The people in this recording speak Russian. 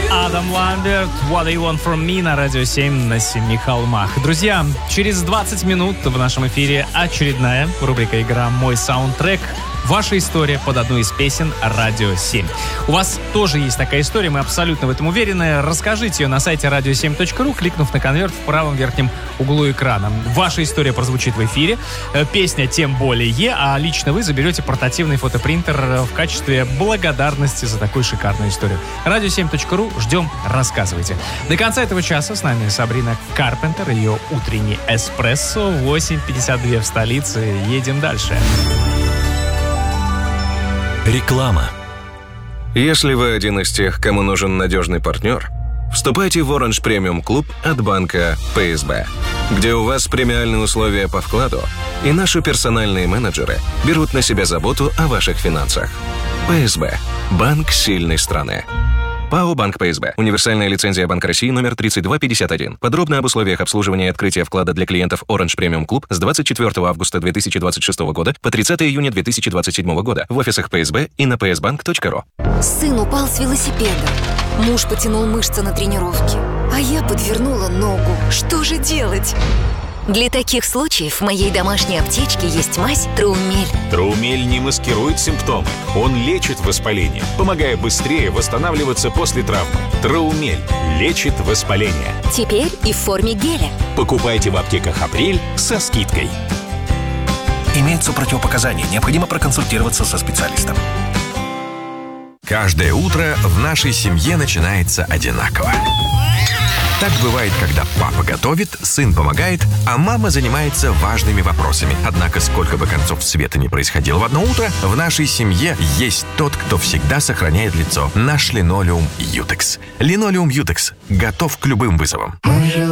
Адам Ламберт, What Do You Want From Me на Радио 7 на Семи холмах. Друзья, через 20 минут в нашем эфире очередная рубрика «Игра. Мой саундтрек». Ваша история под одну из песен Радио 7. У вас тоже есть такая история, мы абсолютно в этом уверены. Расскажите ее на сайте radio7.ru, кликнув на конверт в правом верхнем углу экрана. Ваша история прозвучит в эфире, песня тем более, а лично вы заберете портативный фотопринтер в качестве благодарности за такую шикарную историю. Radio7.ru, ждем, рассказывайте. До конца этого часа с нами Сабрина Карпентер, ее утренний эспрессо, 8:52 в столице. Едем дальше. Реклама. Если вы один из тех, кому нужен надежный партнер, вступайте в Orange Premium Club от банка ПСБ, где у вас премиальные условия по вкладу, и наши персональные менеджеры берут на себя заботу о ваших финансах. ПСБ. Банк сильной страны. ПАО «Банк ПСБ». Универсальная лицензия Банка России номер 3251. Подробно об условиях обслуживания и открытия вклада для клиентов Orange Premium Club с 24 августа 2026 года по 30 июня 2027 года в офисах ПСБ и на psbank.ru. Сын упал с велосипеда. Муж потянул мышцы на тренировке, а я подвернула ногу. Что же делать? Для таких случаев в моей домашней аптечке есть мазь Траумель. Траумель не маскирует симптомы. Он лечит воспаление, помогая быстрее восстанавливаться после травмы. Траумель лечит воспаление. Теперь и в форме геля. Покупайте в аптеках «Апрель» со скидкой. Имеются противопоказания. Необходимо проконсультироваться со специалистом. Каждое утро в нашей семье начинается одинаково. Так бывает, когда папа готовит, сын помогает, а мама занимается важными вопросами. Однако, сколько бы концов света ни происходило в одно утро, в нашей семье есть тот, кто всегда сохраняет лицо. Наш линолеум Ютекс. Линолеум Ютекс готов к любым вызовам.